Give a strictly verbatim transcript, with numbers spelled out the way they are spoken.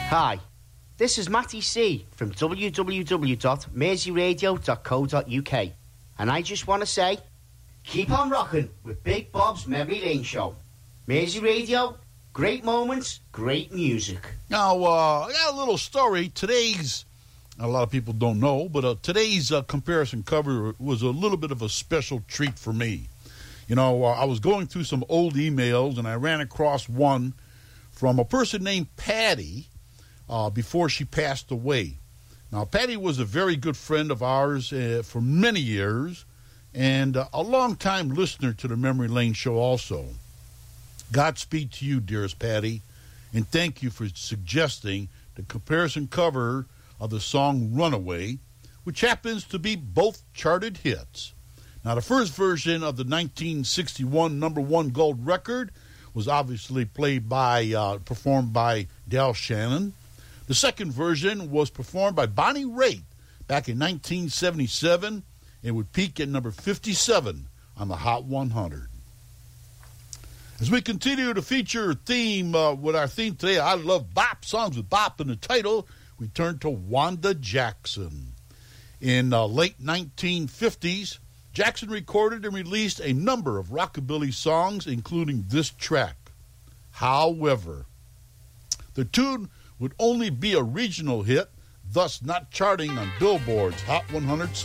Hi, this is Matty C from w w w dot mersey radio dot co dot u k, and I just want to say, keep on rocking with Big Bob's Memory Lane Show. Mersey Radio, great moments, great music. Now, uh, I got a little story. Today's, a lot of people don't know, but uh, today's uh, comparison cover was a little bit of a special treat for me. You know, uh, I was going through some old emails, and I ran across one from a person named Patty uh, before she passed away. Now, Patty was a very good friend of ours uh, for many years, and uh, a long-time listener to the Memory Lane Show also. Godspeed to you, dearest Patty, and thank you for suggesting the comparison cover of the song Runaway, which happens to be both charted hits. Now, the first version of the nineteen sixty-one number one gold record was obviously played by, uh, performed by Del Shannon. The second version was performed by Bonnie Raitt back in nineteen seventy-seven and would peak at number fifty-seven on the Hot one hundred. As we continue to feature theme uh, with our theme today, I Love Bop, songs with bop in the title, we turn to Wanda Jackson. In uh, late nineteen fifties, Jackson recorded and released a number of rockabilly songs, including this track. However, the tune would only be a regional hit, thus not charting on Billboard's Hot one hundred.